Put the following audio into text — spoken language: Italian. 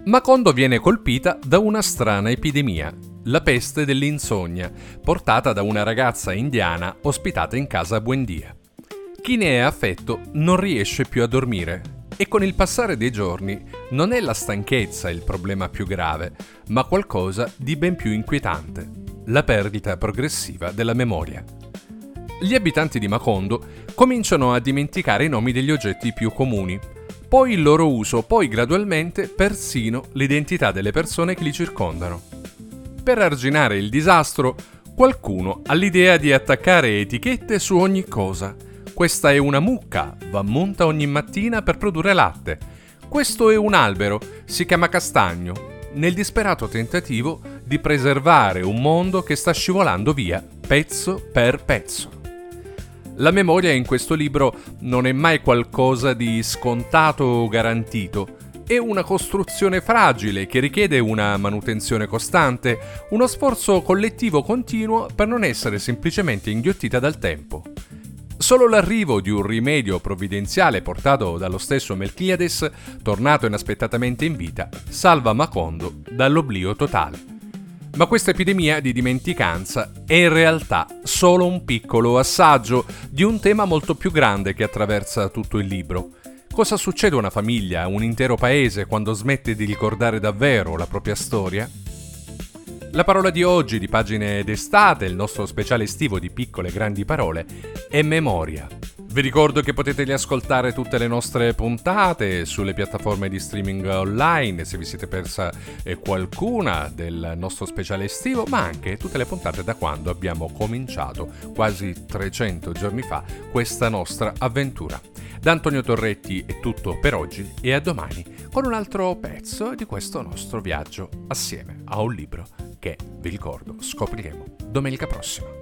Macondo viene colpita da una strana epidemia, la peste dell'insonnia, portata da una ragazza indiana ospitata in casa a Buendia. Chi ne è affetto non riesce più a dormire e con il passare dei giorni non è la stanchezza il problema più grave, ma qualcosa di ben più inquietante, la perdita progressiva della memoria. Gli abitanti di Macondo cominciano a dimenticare i nomi degli oggetti più comuni, poi il loro uso, poi gradualmente persino l'identità delle persone che li circondano. Per arginare il disastro, qualcuno ha l'idea di attaccare etichette su ogni cosa. Questa è una mucca, va munta ogni mattina per produrre latte. Questo è un albero, si chiama castagno, nel disperato tentativo di preservare un mondo che sta scivolando via, pezzo per pezzo. La memoria in questo libro non è mai qualcosa di scontato o garantito, è una costruzione fragile che richiede una manutenzione costante, uno sforzo collettivo continuo per non essere semplicemente inghiottita dal tempo. Solo l'arrivo di un rimedio provvidenziale portato dallo stesso Melchiades, tornato inaspettatamente in vita, salva Macondo dall'oblio totale. Ma questa epidemia di dimenticanza è in realtà solo un piccolo assaggio di un tema molto più grande che attraversa tutto il libro. Cosa succede a una famiglia, a un intero paese, quando smette di ricordare davvero la propria storia? La parola di oggi, di Pagine d'estate, il nostro speciale estivo di piccole e grandi parole, è memoria. Vi ricordo che potete riascoltare tutte le nostre puntate sulle piattaforme di streaming online se vi siete persa qualcuna del nostro speciale estivo, ma anche tutte le puntate da quando abbiamo cominciato, quasi 300 giorni fa, questa nostra avventura. Da Antonio Torretti è tutto per oggi e a domani con un altro pezzo di questo nostro viaggio assieme a un libro che, vi ricordo, scopriremo domenica prossima.